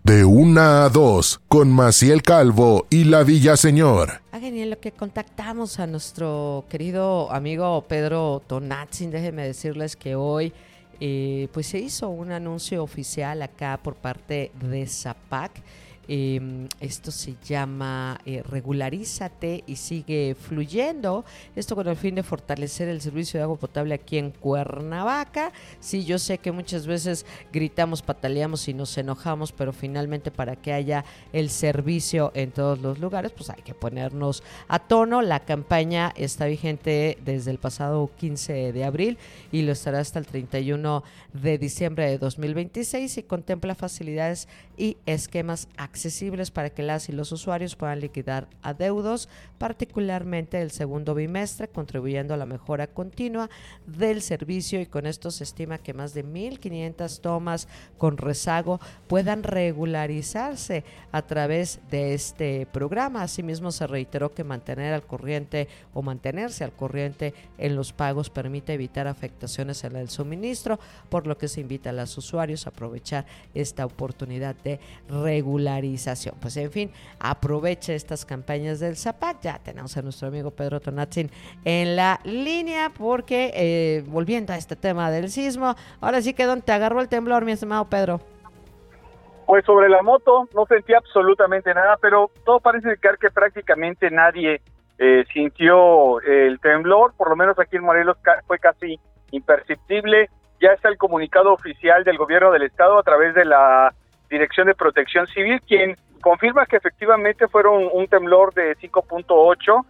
De 1 a 2, con Maciel Calvo y la Villaseñor. Genial, lo que contactamos a nuestro querido amigo Pedro Tonatzin. Déjenme decirles que hoy pues se hizo un anuncio oficial acá por parte de ZAPAC. Esto se llama Regularízate y sigue fluyendo. Esto con el fin de fortalecer el servicio de agua potable aquí en Cuernavaca. Sí, yo sé que muchas veces gritamos, pataleamos y nos enojamos, pero finalmente para que haya el servicio en todos los lugares, pues hay que ponernos a tono. La campaña está vigente desde el pasado 15 de abril y lo estará hasta el 31 de diciembre de 2026 y contempla facilidades y esquemas accesibles para que las y los usuarios puedan liquidar adeudos, particularmente el segundo bimestre, contribuyendo a la mejora continua del servicio, y con esto se estima que más de 1,500 tomas con rezago puedan regularizarse a través de este programa. Asimismo, se reiteró que mantenerse al corriente en los pagos permite evitar afectaciones en el suministro, por lo que se invita a los usuarios a aprovechar esta oportunidad de regularización. Pues en fin, aproveche estas campañas del ZAPAC. Ya tenemos a nuestro amigo Pedro Tonatzin en la línea porque volviendo a este tema del sismo, ahora sí que ¿dónde te agarró el temblor, mi estimado Pedro? Pues sobre la moto no sentí absolutamente nada, pero todo parece indicar que prácticamente nadie sintió el temblor. Por lo menos aquí en Morelos fue casi imperceptible. Ya está el comunicado oficial del gobierno del estado a través de la Dirección de Protección Civil, quien confirma que efectivamente fueron un temblor de 5.8.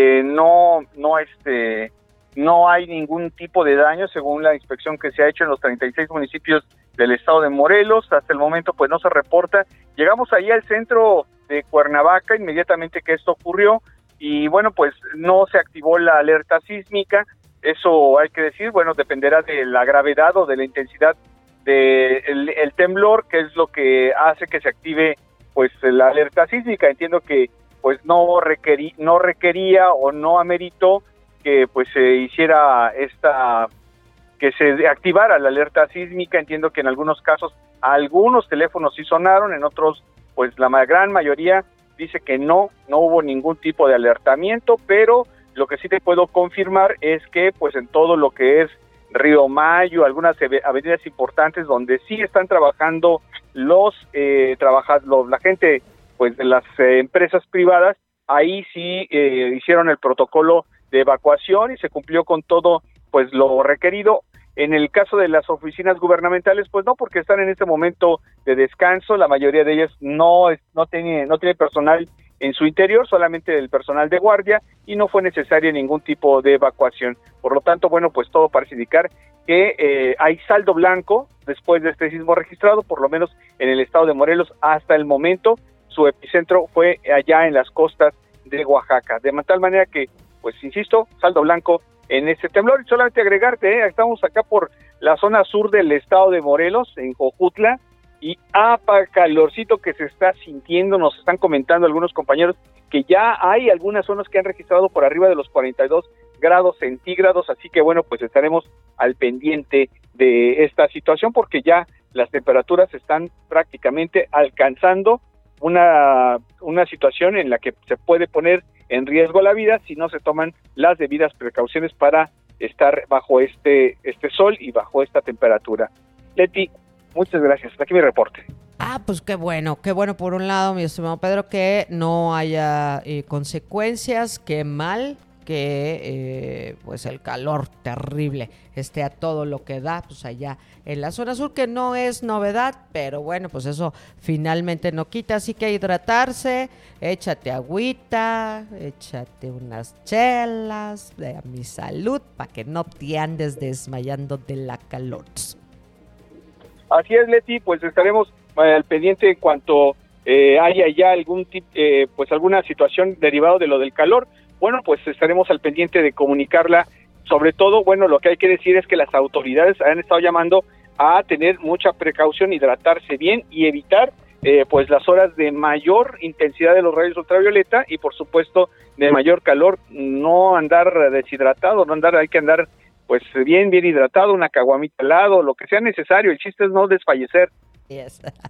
No hay ningún tipo de daño según la inspección que se ha hecho en los 36 municipios del estado de Morelos. Hasta el momento pues no se reporta. Llegamos ahí al centro de Cuernavaca inmediatamente que esto ocurrió y bueno, pues no se activó la alerta sísmica. Eso hay que decir, bueno, dependerá de la gravedad o de la intensidad el temblor, que es lo que hace que se active pues la alerta sísmica. Entiendo que pues no requería o no ameritó que pues se hiciera que se activara la alerta sísmica. Entiendo que en algunos casos algunos teléfonos sí sonaron, en otros pues la gran mayoría dice que no hubo ningún tipo de alertamiento, pero lo que sí te puedo confirmar es que pues en todo lo que es Río Mayo, algunas avenidas importantes donde sí están trabajando la gente pues de las empresas privadas, ahí sí hicieron el protocolo de evacuación y se cumplió con todo pues lo requerido. En el caso de las oficinas gubernamentales, pues no, porque están en este momento de descanso. La mayoría de ellas no tiene personal en su interior, solamente el personal de guardia, y no fue necesaria ningún tipo de evacuación. Por lo tanto, bueno, pues todo parece indicar que hay saldo blanco después de este sismo registrado, por lo menos en el estado de Morelos hasta el momento. Su epicentro fue allá en las costas de Oaxaca, de tal manera que, pues insisto, saldo blanco en este temblor. Y solamente agregarte, estamos acá por la zona sur del estado de Morelos, en Jojutla, y calorcito que se está sintiendo. Nos están comentando algunos compañeros que ya hay algunas zonas que han registrado por arriba de los 42 grados centígrados, así que bueno, pues estaremos al pendiente de esta situación porque ya las temperaturas están prácticamente alcanzando una situación en la que se puede poner en riesgo la vida si no se toman las debidas precauciones para estar bajo este sol y bajo esta temperatura. Leti, muchas gracias. Hasta aquí mi reporte. Pues qué bueno por un lado, mi estimado Pedro, que no haya consecuencias, qué mal que pues el calor terrible esté a todo lo que da, pues allá en la zona sur, que no es novedad, pero bueno, pues eso finalmente no quita, así que hidratarse, échate agüita, échate unas chelas, a mi salud, para que no te andes desmayando de la calor. Así es, Leti, pues estaremos al pendiente en cuanto haya ya alguna situación derivada de lo del calor. Bueno, pues estaremos al pendiente de comunicarla. Sobre todo, bueno, lo que hay que decir es que las autoridades han estado llamando a tener mucha precaución, hidratarse bien y evitar pues las horas de mayor intensidad de los rayos ultravioleta y por supuesto de mayor calor. No andar deshidratado, hay que andar pues bien hidratado, una caguamita al lado, lo que sea necesario. El chiste es no desfallecer. Yes.